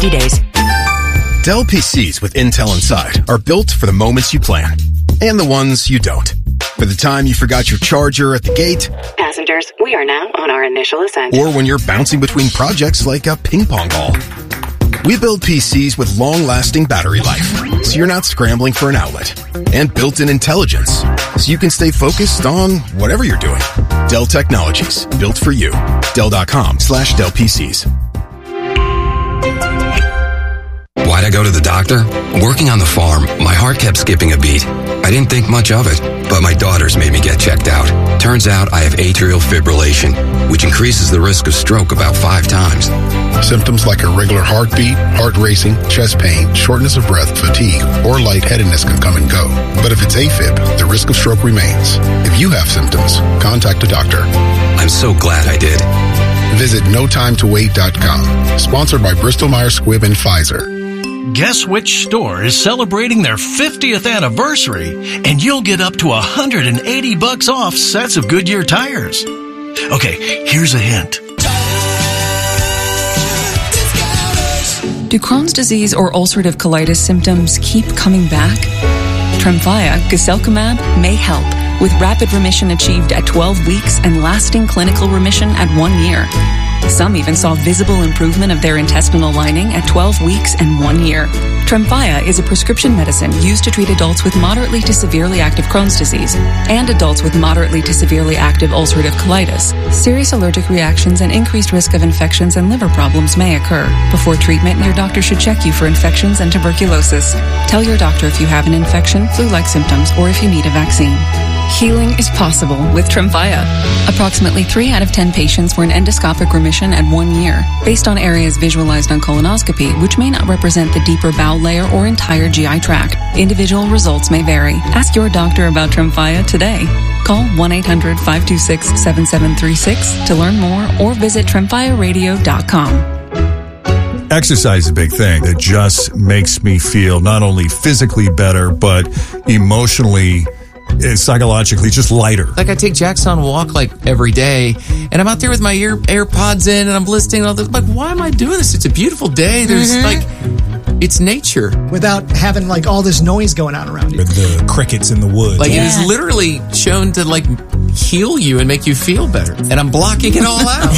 90 days. Dell PCs with Intel inside are built for the moments you plan and the ones you don't. For the time you forgot your charger at the gate. Passengers, we are now on our initial ascent. Or when you're bouncing between projects like a ping pong ball. We build PCs with long-lasting battery life, so you're not scrambling for an outlet. And built-in intelligence, so you can stay focused on whatever you're doing. Dell Technologies, built for you. Dell.com/Dell PCs. Why'd I go to the doctor? Working on the farm, my heart kept skipping a beat. I didn't think much of it, but my daughters made me get checked out. Turns out I have atrial fibrillation, which increases the risk of stroke about 5 times. Symptoms like irregular heartbeat, heart racing, chest pain, shortness of breath, fatigue, or lightheadedness can come and go. But if it's AFib, the risk of stroke remains. If you have symptoms, contact a doctor. I'm so glad I did. Visit notimetowait.com. Sponsored by Bristol-Myers Squibb and Pfizer. Guess which store is celebrating their 50th anniversary, and you'll get up to $180 off sets of Goodyear tires. Okay, here's a hint. Do Crohn's disease or ulcerative colitis symptoms keep coming back? Tremfya, guselkumab, may help, with rapid remission achieved at 12 weeks and lasting clinical remission at 1 year. Some even saw visible improvement of their intestinal lining at 12 weeks and 1 year. Tremfya is a prescription medicine used to treat adults with moderately to severely active Crohn's disease and adults with moderately to severely active ulcerative colitis. Serious allergic reactions and increased risk of infections and liver problems may occur. Before treatment, your doctor should check you for infections and tuberculosis. Tell your doctor if you have an infection, flu-like symptoms, or if you need a vaccine. Healing is possible with Tremfya. Approximately 3 out of 10 patients were in endoscopic remission at 1 year, based on areas visualized on colonoscopy, which may not represent the deeper bowel layer or entire GI tract. Individual results may vary. Ask your doctor about Tremfya today. Call 1-800-526-7736 to learn more or visit tremfyaradio.com. Exercise is a big thing that just makes me feel not only physically better, but emotionally, psychologically, just lighter. Like I take Jackson on a walk like every day, and I'm out there with my AirPods in, and I'm listening. And all this. Like, why am I doing this? It's a beautiful day. There's it's nature without having like all this noise going on around you. With the crickets in the woods. Like it is literally shown to like heal you and make you feel better. And I'm blocking it all out.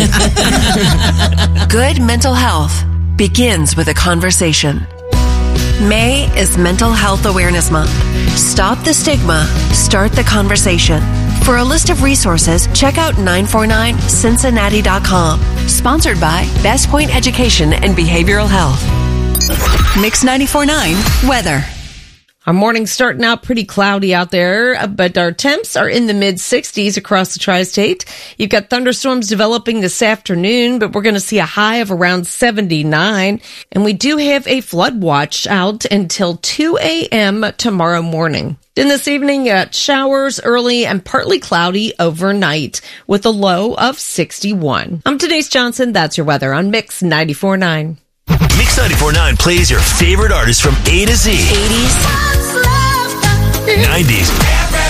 Good mental health begins with a conversation. May is Mental Health Awareness Month. Stop the stigma, start the conversation. For a list of resources, check out 949cincinnati.com. Sponsored by Best Point Education and Behavioral Health. Mix 94.9 weather. Our morning's starting out pretty cloudy out there, but our temps are in the mid-60s across the tri-state. You've got thunderstorms developing this afternoon, but we're going to see a high of around 79. And we do have a flood watch out until 2 a.m. tomorrow morning. Then this evening, showers early and partly cloudy overnight with a low of 61. I'm Denise Johnson. That's your weather on Mix 94.9. Mix 94.9 plays your favorite artists from A to Z. 80s. 90s.